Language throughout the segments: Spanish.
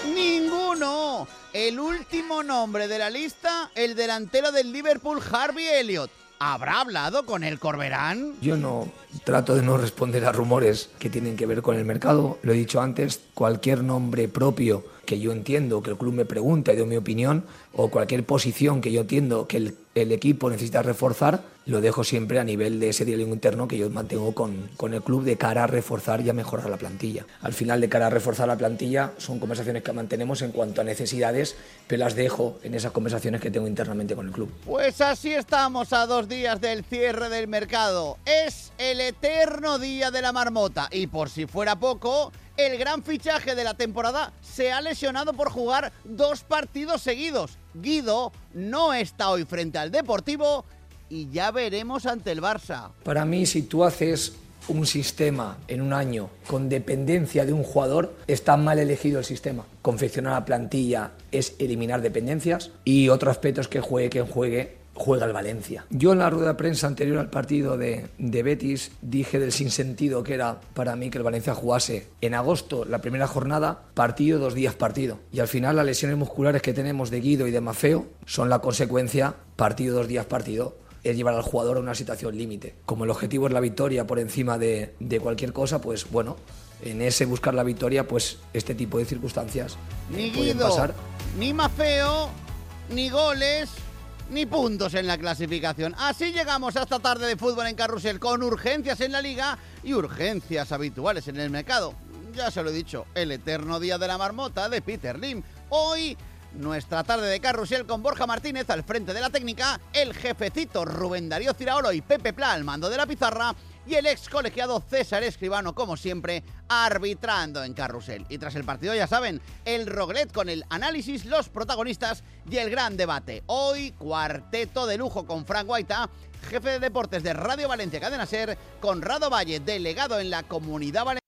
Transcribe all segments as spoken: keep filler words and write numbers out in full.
¡Ninguno! El último nombre de la lista, el delantero del Liverpool, Harvey Elliott. ¿Habrá hablado con el Corberán? Yo no trato de no responder a rumores que tienen que ver con el mercado. Lo he dicho antes, cualquier nombre propio que yo entiendo, que el club me pregunta y doy mi opinión, o cualquier posición que yo entiendo que el, el equipo necesita reforzar, lo dejo siempre a nivel de ese diálogo interno que yo mantengo con, con el club de cara a reforzar y a mejorar la plantilla. Al final, de cara a reforzar la plantilla, son conversaciones que mantenemos en cuanto a necesidades, pero las dejo en esas conversaciones que tengo internamente con el club. Pues así estamos a dos días del cierre del mercado. Es el eterno día de la marmota y, por si fuera poco, el gran fichaje de la temporada se ha lesionado por jugar dos partidos seguidos. Guido no está hoy frente al Deportivo y ya veremos ante el Barça. Para mí, si tú haces un sistema en un año con dependencia de un jugador, está mal elegido el sistema. Confeccionar la plantilla es eliminar dependencias y otro aspecto es que juegue quien juegue, juega el Valencia. Yo en la rueda de prensa anterior al partido de, de Betis dije del sinsentido que era para mí que el Valencia jugase en agosto la primera jornada, partido, dos días partido. Y al final las lesiones musculares que tenemos de Guido y de Maffeo son la consecuencia, partido, dos días partido, es llevar al jugador a una situación límite. Como el objetivo es la victoria por encima de, de cualquier cosa, pues bueno, en ese buscar la victoria, pues este tipo de circunstancias ni pueden Guido, pasar. Ni Maffeo, ni goles, ni puntos en la clasificación. Así llegamos a esta tarde de fútbol en Carrusel, con urgencias en la Liga y urgencias habituales en el mercado. Ya se lo he dicho, el eterno día de la marmota de Peter Lim. Hoy, nuestra tarde de Carrusel con Borja Martínez al frente de la técnica, el jefecito Rubén Darío Ciraolo y Pepe Pla al mando de la pizarra y el ex colegiado César Escribano, como siempre, arbitrando en Carrusel. Y tras el partido, ya saben, el Roglet con el análisis, los protagonistas y el gran debate. Hoy, cuarteto de lujo con Frank Guaita, jefe de deportes de Radio Valencia Cadena Ser, Conrado Valle, delegado en la Comunidad Valenciana,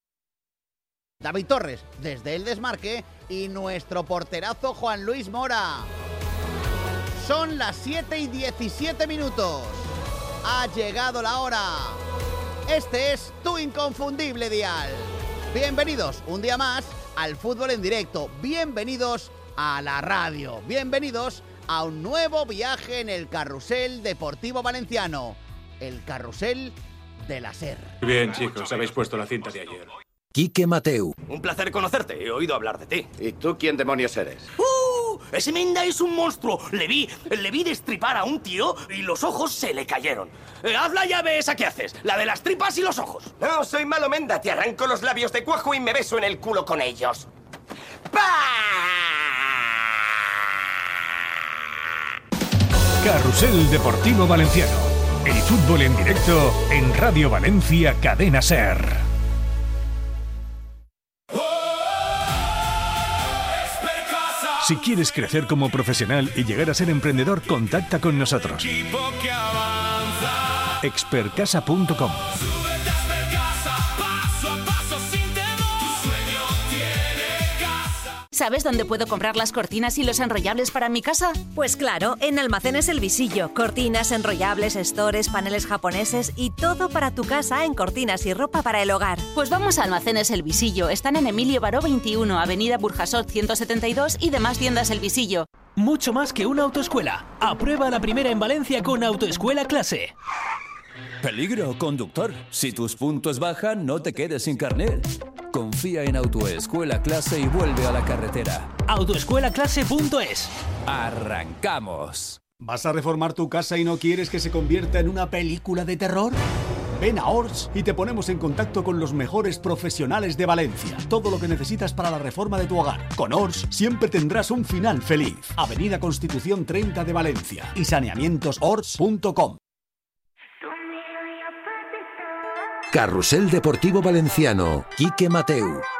David Torres, desde el desmarque, y nuestro porterazo Juan Luis Mora. Son las siete y diecisiete minutos. Ha llegado la hora. Este es tu inconfundible dial. Bienvenidos un día más al fútbol en directo. Bienvenidos a la radio. Bienvenidos a un nuevo viaje en el carrusel deportivo valenciano. El carrusel de la Ser. Bien, chicos, habéis puesto la cinta de ayer. Quique Mateu. Un placer conocerte, he oído hablar de ti. ¿Y tú quién demonios eres? ¡Uh! Ese Menda es un monstruo. Le vi, le vi destripar a un tío y los ojos se le cayeron. Eh, haz la llave esa que haces, la de las tripas y los ojos. No, soy malo, Menda. Te arranco los labios de cuajo y me beso en el culo con ellos. ¡Pah! Carrusel Deportivo Valenciano. El fútbol en directo en Radio Valencia Cadena Ser. Si quieres crecer como profesional y llegar a ser emprendedor, contacta con nosotros. expertcasa punto com. ¿Sabes dónde puedo comprar las cortinas y los enrollables para mi casa? Pues claro, en Almacenes El Visillo. Cortinas, enrollables, stores, paneles japoneses y todo para tu casa en cortinas y ropa para el hogar. Pues vamos a Almacenes El Visillo. Están en Emilio Baró veintiuno, Avenida Burjasot ciento setenta y dos y demás tiendas El Visillo. Mucho más que una autoescuela. Aprueba la primera en Valencia con Autoescuela Clase. Peligro, conductor. Si tus puntos bajan, no te quedes sin carnet. Confía en Autoescuela Clase y vuelve a la carretera. autoescuela clase punto es. ¡Arrancamos! ¿Vas a reformar tu casa y no quieres que se convierta en una película de terror? Ven a Ors y te ponemos en contacto con los mejores profesionales de Valencia. Todo lo que necesitas para la reforma de tu hogar. Con Ors siempre tendrás un final feliz. Avenida Constitución treinta de Valencia y saneamientos ors punto com. Carrusel Deportivo Valenciano. Quique Mateu.